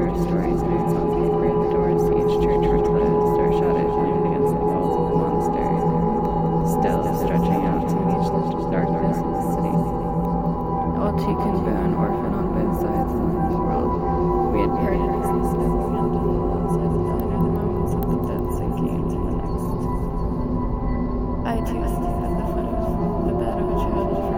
heard stories notes on paper. The doors to each church were closed, or shadows leaned against the walls of the monastery, still stretching out to reach the darkness of the city. Old Chicken Bone, orphan on both sides of the world, we had parted as the snow began to fall outside the diner, the moments of the dead sinking into the next. I too sleep at the foot of the bed of a childhood